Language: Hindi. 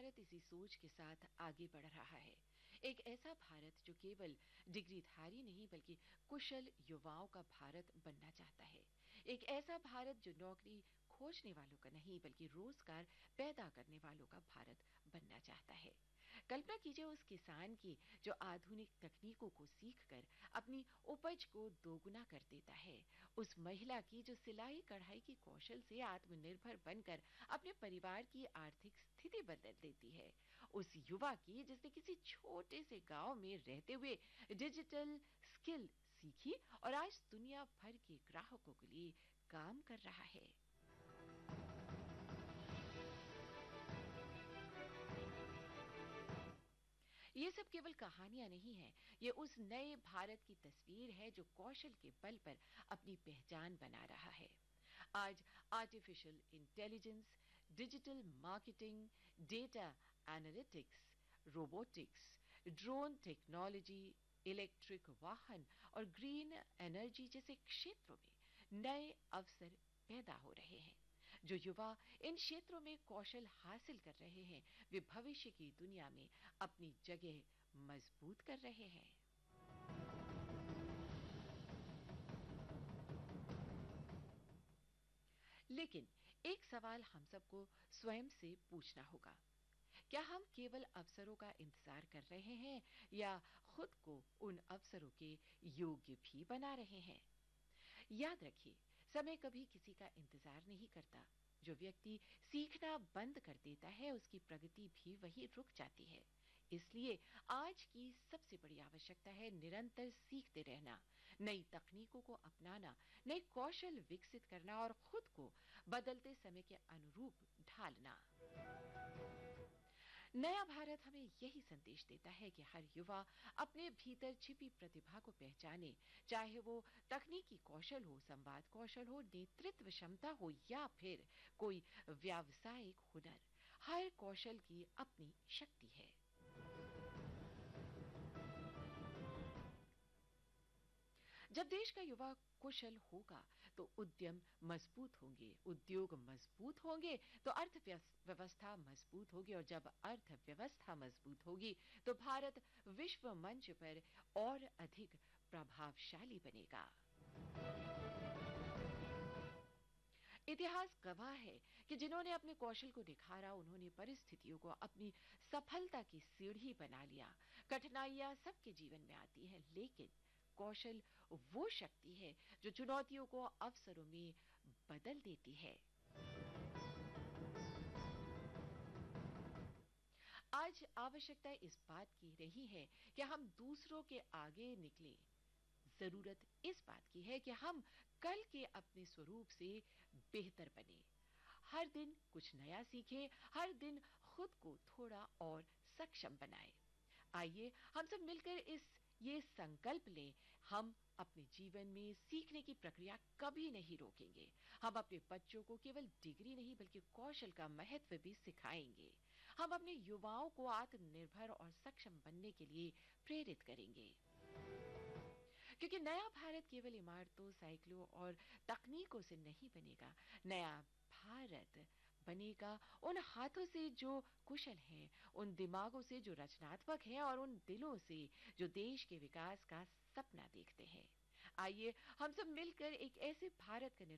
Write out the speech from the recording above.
भारत इसी सोच के साथ आगे बढ़ रहा है। एक ऐसा भारत जो केवल डिग्रीधारी नहीं बल्कि कुशल युवाओं का भारत बनना चाहता है। एक ऐसा भारत जो नौकरी खोजने वालों का नहीं बल्कि रोजगार पैदा करने वालों का भारत बनना चाहता है। कल्पना कीजिए उस किसान की जो आधुनिक तकनीकों को सीखकर अपनी उपज को दोगुना कर देता है। उस महिला की जो सिलाई कढ़ाई की कौशल से आत्मनिर्भर बनकर अपने परिवार की आर्थिक स्थिति बदल देती है। उस युवा की जिसने किसी छोटे से गांव में रहते हुए डिजिटल स्किल सीखी और आज दुनिया भर के ग्राहकों के लिए काम कर रहा है। ये सब केवल कहानियां नहीं है, ये उस नए भारत की तस्वीर है जो कौशल के बल पर अपनी पहचान बना रहा है। आज artificial intelligence, digital marketing, data analytics, robotics, drone technology, electric वाहन और ग्रीन एनर्जी जैसे क्षेत्रों में नए अवसर पैदा हो रहे हैं। जो युवा इन क्षेत्रों में कौशल हासिल कर रहे हैं, वे भविष्य की दुनिया में अपनी जगह मजबूत कर रहे हैं। लेकिन एक सवाल हम सबको स्वयं से पूछना होगा। क्या हम केवल अवसरों का इंतजार कर रहे हैं या खुद को उन अवसरों के योग्य भी बना रहे हैं? याद रखिए, समय कभी किसी का इंतजार नहीं करता। जो व्यक्ति सीखना बंद कर देता है, उसकी प्रगति भी वहीं रुक जाती है। इसलिए आज की सबसे बड़ी आवश्यकता है निरंतर सीखते रहना, नई तकनीकों को अपनाना, नए कौशल विकसित करना और खुद को बदलते समय के अनुरूप ढालना। नया भारत हमें यही संदेश देता है कि हर युवा अपने भीतर छिपी प्रतिभा को पहचाने, चाहे वो तकनीकी कौशल हो, संवाद कौशल हो, नेतृत्व क्षमता हो या फिर कोई व्यावसायिक हुनर। हर कौशल की अपनी शक्ति है। जब देश का युवा कुशल होगा तो उद्यम मजबूत होंगे, उद्योग मजबूत होंगे तो अर्थव्यवस्था मजबूत होगी और जब अर्थव्यवस्था मजबूत होगी तो भारत विश्व मंच पर और अधिक प्रभावशाली बनेगा। इतिहास गवाह है कि जिन्होंने अपने कौशल को निखारा, उन्होंने परिस्थितियों को अपनी सफलता की सीढ़ी बना लिया। कठिनाइयां सबके जीवन में आती हैं, लेकिन कौशल वो शक्ति है जो चुनौतियों को अवसरों में बदल देती है। आज आवश्यकता इस बात की नहीं है कि हम दूसरों के आगे निकलें। जरूरत इस बात की है कि हम कल के अपने स्वरूप से बेहतर बने। हर दिन कुछ नया सीखें, हर दिन खुद को थोड़ा और सक्षम बनाएं। आइए हम सब मिलकर ये संकल्प लें, हम अपने जीवन में सीखने की प्रक्रिया कभी नहीं रोकेंगे। हम अपने बच्चों को केवल डिग्री नहीं बल्कि कौशल का महत्व भी सिखाएंगे। हम अपने युवाओं को आत्मनिर्भर और सक्षम बनने के लिए प्रेरित करेंगे। क्योंकि नया भारत केवल इमारतों, साइकिलों और तकनीकों से नहीं बनेगा। नया भारत बनेगा उन हाथों से जो कुशल हैं, उन दिमागों से जो रचनात्मक हैं और उन दिलों से जो देश के विकास का सपना देखते हैं। आइए हम सब मिलकर एक ऐसे भारत का